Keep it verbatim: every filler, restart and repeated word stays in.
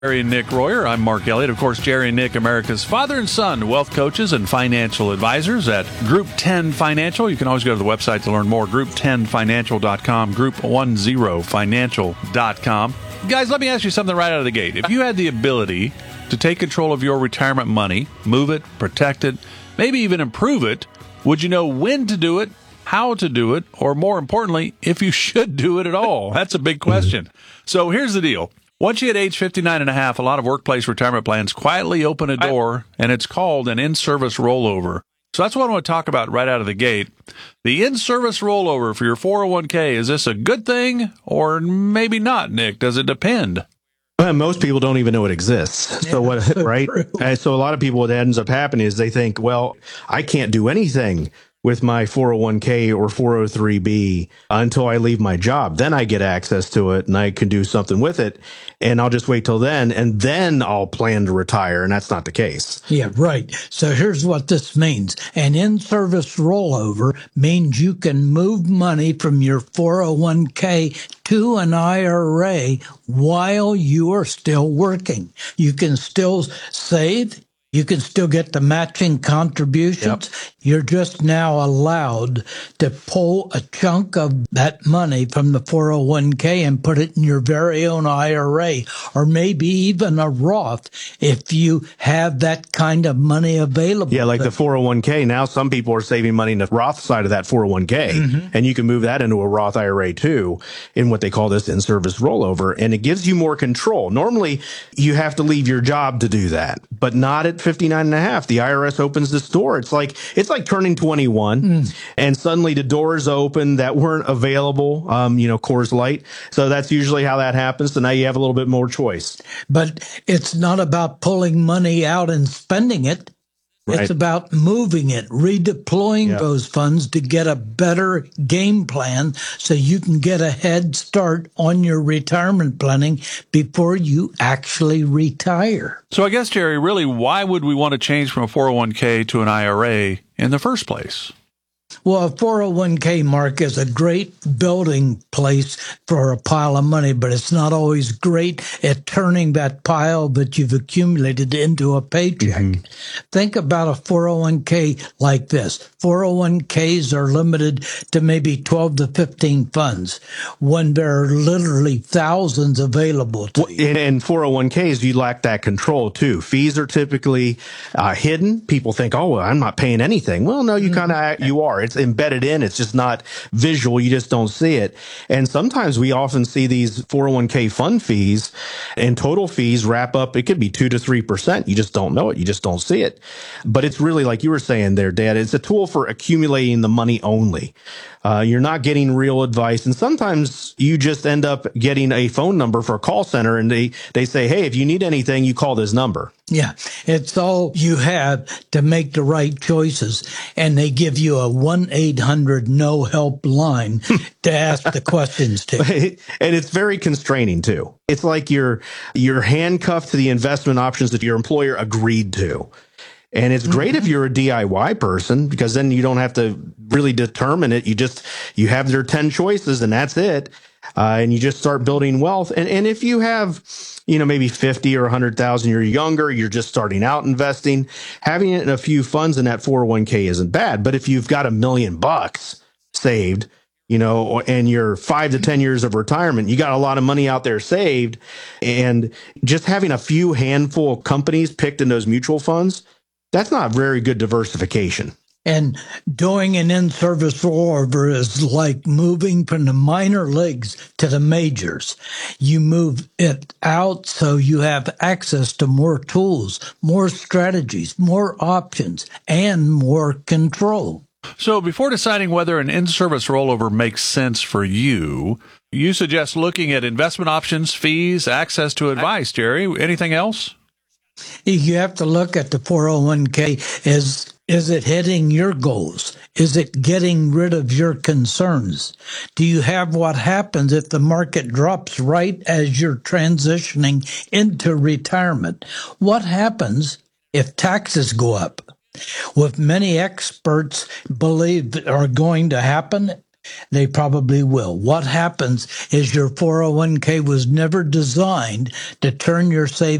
Jerry and Nick Royer. I'm Mark Elliott. Of course, Jerry and Nick, America's father and son wealth coaches and financial advisors at Group ten Financial. You can always go to the website to learn more, group ten financial dot com, group ten financial dot com. Guys, let me ask you something right out of the gate. If you had the ability to take control of your retirement money, move it, protect it, maybe even improve it, would you know when to do it, how to do it, or more importantly, if you should do it at all? That's a big question. So here's the deal. Once you hit age fifty-nine and a half, a lot of workplace retirement plans quietly open a door, and it's called an in-service rollover. So that's what I want to talk about right out of the gate. The in-service rollover for your four oh one k, is this a good thing or maybe not, Nick? Does it depend? Well, most people don't even know it exists. So what, right? And so a lot of people, what ends up happening is they think, well, I can't do anything with my four oh one k or four oh three b until I leave my job. Then I get access to it and I can do something with it. And I'll just wait till then, and then I'll plan to retire. And that's not the case. Yeah, right. So here's what this means. An in-service rollover means you can move money from your four oh one k to an I R A while you are still working. You can still save. You can still get the matching contributions. Yep. You're just now allowed to pull a chunk of that money from the four oh one k and put it in your very own I R A, or maybe even a Roth if you have that kind of money available. Yeah, like the four oh one k. Now some people are saving money in the Roth side of that four oh one k, mm-hmm. and you can move that into a Roth I R A too in what they call this in-service rollover, and it gives you more control. Normally, you have to leave your job to do that, but not at fifty-nine and a half. The I R S opens this door. It's like it's like turning twenty-one, mm. and suddenly the doors open that weren't available. Um, you know, Coors Light. So that's usually how that happens. So now you have a little bit more choice. But it's not about pulling money out and spending it. Right. It's about moving it, redeploying yep. those funds to get a better game plan so you can get a head start on your retirement planning before you actually retire. So I guess, Jerry, really, why would we want to change from a four oh one k to an I R A in the first place? Well, a four oh one k, Mark, is a great building place for a pile of money, but it's not always great at turning that pile that you've accumulated into a paycheck. Mm-hmm. Think about a four oh one k like this. four oh one k's are limited to maybe twelve to fifteen funds when there are literally thousands available to you. In, in four oh one k's, you lack that control, too. Fees are typically uh, hidden. People think, oh, well, I'm not paying anything. Well, no, you mm-hmm. kind of you are. It's embedded in. It's just not visual. You just don't see it. And sometimes we often see these four oh one k fund fees and total fees wrap up. It could be two to three percent. You just don't know it. You just don't see it. But it's really, like you were saying there, Dad, it's a tool for accumulating the money only. Uh, you're not getting real advice. And sometimes you just end up getting a phone number for a call center, and they, they say, hey, if you need anything, you call this number. Yeah, it's all you have to make the right choices. And they give you a one eight hundred no help line to ask the questions to. And it's very constraining, too. It's like you're, you're handcuffed to the investment options that your employer agreed to. And it's great mm-hmm. if you're a D I Y person, because then you don't have to really determine it. You just, you have their ten choices and that's it. Uh, and you just start building wealth. And, and if you have, you know, maybe fifty or a hundred thousand, you're younger, you're just starting out investing, having it in a few funds in that four oh one k isn't bad. But if you've got a million bucks saved, you know, and you're five to ten years of retirement, you got a lot of money out there saved, and just having a few handful of companies picked in those mutual funds, that's not very good diversification. And doing an in-service rollover is like moving from the minor leagues to the majors. You move it out so you have access to more tools, more strategies, more options, and more control. So before deciding whether an in-service rollover makes sense for you, you suggest looking at investment options, fees, access to advice. Jerry, anything else? You have to look at the four oh one k as, is it hitting your goals? Is it getting rid of your concerns? Do you have what happens if the market drops right as you're transitioning into retirement? What happens if taxes go up? What many experts believe are going to happen They probably will. What happens is your four oh one k was never designed to turn your savings